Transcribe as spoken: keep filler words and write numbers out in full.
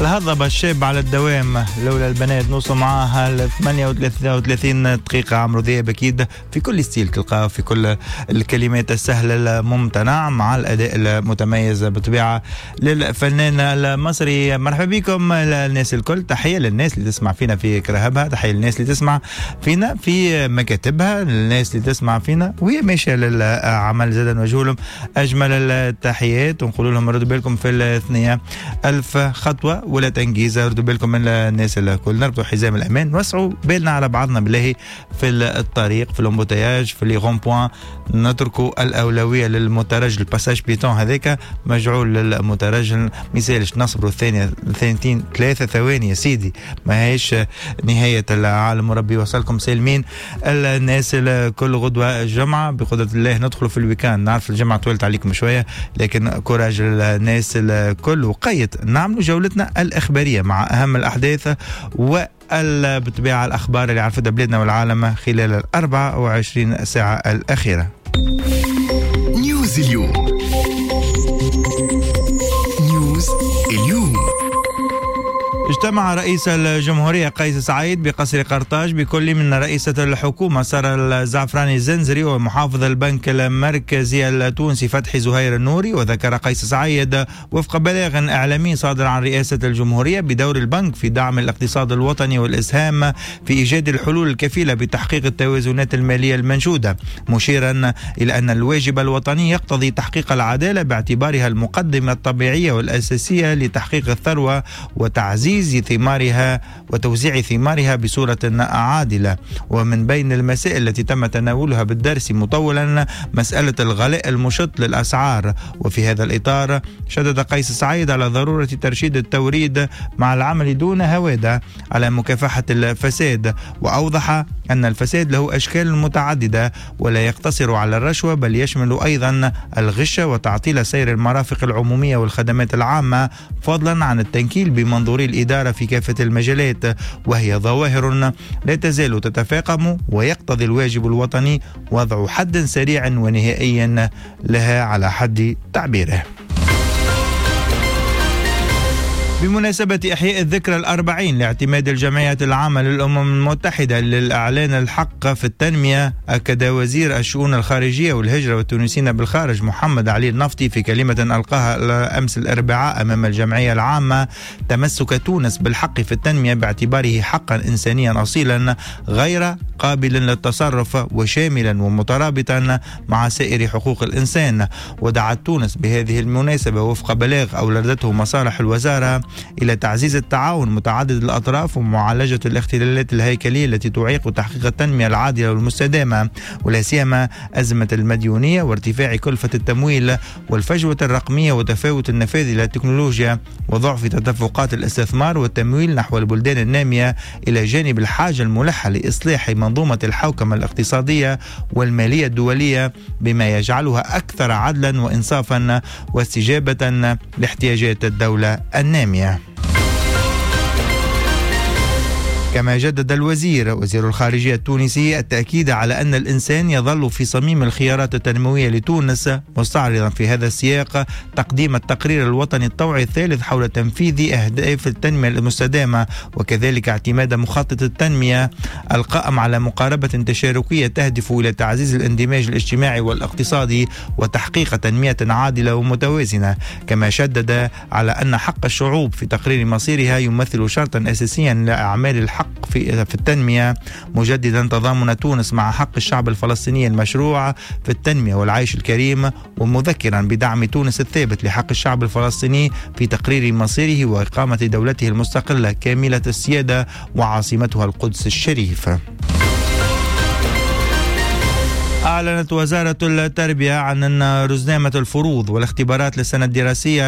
الهضبة الشاب على الدوام، لولا البنات نوصل معاها ل ثمانية وثلاثين دقيقة. عمرو دياب أكيد في كل ستيل تلقاه، في كل الكلمات السهلة الممتنع مع الأداء المتميز بطبيعة للفنان المصري. مرحبا بكم الناس الكل، تحية للناس اللي تسمع فينا في كرهبها، تحية للناس اللي تسمع فينا في مكاتبها، للناس اللي تسمع فينا وهي ماشية للعمل. زادا نوجه لهم أجمل التحيات ونقول لهم ردوا بالكم في الثنية ألف خطوة ولا تنجيزة. ردوا بالكم من الناس الكل، نربطوا حزام الأمان، نوسعوا بالنا على بعضنا بالله في الطريق، في الامبوتياج، في لي غون بوان، نتركوا الأولوية للمترجل. الباساج بيتون هذاك مجعول للمترجل، ميسالش نصبروا الثانية ثانيتين ثلاثة ثواني يا سيدي، ما هيش نهاية العالم. وربي يوصلكم سالمين الناس الكل. غدوة الجمعة بقدرة الله ندخلوا في الويكاند، نعرف الجمعة طولت عليكم شوية لكن كوراج الناس الكل. وقيت نعملوا جولتنا الإخبارية مع أهم الأحداث والبطبيعة الأخبار اللي عرفتها بلادنا والعالم خلال الأربع وعشرين ساعة الأخيرة. نيوز اليوم. نيوز اليوم. اجتمع رئيس الجمهورية قيس سعيد بقصر قرطاج بكل من رئيسة الحكومة سارة الزعفراني الزنزري ومحافظ البنك المركزي التونسي فتحي زهير النوري. وذكر قيس سعيد وفق بلاغ إعلامي صادر عن رئاسة الجمهورية بدور البنك في دعم الاقتصاد الوطني والإسهام في إيجاد الحلول الكفيلة بتحقيق التوازنات المالية المنشودة، مشيرا إلى أن الواجب الوطني يقتضي تحقيق العدالة باعتبارها المقدمة الطبيعية والأساسية لتحقيق الثروة وتعزيز ثمارها وتوزيع ثمارها بصورة عادلة. ومن بين المسائل التي تم تناولها بالدرس مطولا مسألة الغلاء المشط للأسعار. وفي هذا الإطار شدد قيس سعيد على ضرورة ترشيد التوريد مع العمل دون هوادة على مكافحة الفساد، وأوضح أن الفساد له أشكال متعددة ولا يقتصر على الرشوة بل يشمل أيضا الغش وتعطيل سير المرافق العمومية والخدمات العامة، فضلا عن التنكيل بمنظور الإدارة في كافة المجالات، وهي ظواهر لا تزال تتفاقم ويقتضي الواجب الوطني وضع حد سريع ونهائي لها على حد تعبيره. بمناسبة إحياء الذكرى الأربعين لاعتماد الجمعية العامة للأمم المتحدة للإعلان الحق في التنمية، أكد وزير الشؤون الخارجية والهجرة والتونسيين بالخارج محمد علي النفطي في كلمة ألقاها أمس الأربعاء أمام الجمعية العامة تمسك تونس بالحق في التنمية باعتباره حقا إنسانيا أصيلا غير قابل للتصرف وشاملا ومترابطا مع سائر حقوق الإنسان. ودعت تونس بهذه المناسبة وفق بلاغ أوردته مصالح الوزارة إلى تعزيز التعاون متعدد الأطراف ومعالجة الاختلالات الهيكلية التي تعيق تحقيق التنمية العادلة والمستدامة، ولا سيما أزمة المديونية وارتفاع كلفة التمويل والفجوة الرقمية وتفاوت النفاذ إلى التكنولوجيا وضعف تدفقات الاستثمار والتمويل نحو البلدان النامية، إلى جانب الحاجة الملحة لإصلاح منظومة الحوكمة الاقتصادية والمالية الدولية بما يجعلها أكثر عدلا وإنصافا واستجابة لاحتياجات الدولة النامية. كما جدد الوزير وزير الخارجية التونسي التأكيد على أن الإنسان يظل في صميم الخيارات التنموية لتونس، مستعرضا في هذا السياق تقديم التقرير الوطني الطوعي الثالث حول تنفيذ أهداف التنمية المستدامة، وكذلك اعتماد مخطط التنمية القائم على مقاربة تشاركية تهدف إلى تعزيز الاندماج الاجتماعي والاقتصادي وتحقيق تنمية عادلة ومتوازنة. كما شدد على أن حق الشعوب في تقرير مصيرها يمثل شرطا أساسيا لأعمال الحق في في التنمية، مجددا تضامن تونس مع حق الشعب الفلسطيني المشروع في التنمية والعيش الكريم، ومذكرا بدعم تونس الثابت لحق الشعب الفلسطيني في تقرير مصيره وإقامة دولته المستقلة كاملة السيادة وعاصمتها القدس الشريف. أعلنت وزارة التربية عن أن رزنامة الفروض والاختبارات للسنة الدراسية